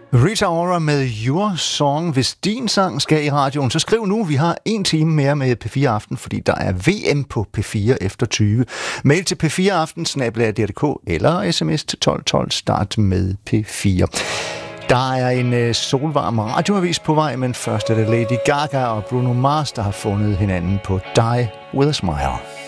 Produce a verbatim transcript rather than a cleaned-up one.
Rita Ora med Your Song. Hvis din sang skal i radioen, så skriv nu. Vi har en time mere med P fire Aften, fordi der er V M på P fire efter tyve. Mail til p fire aften snabel-a d r punktum d k eller sms til tolv tolv. Start med P fire. Der er en øh, solvarm radioavis på vej, men først er det Lady Gaga og Bruno Mars, der har fundet hinanden på Die With A Smile.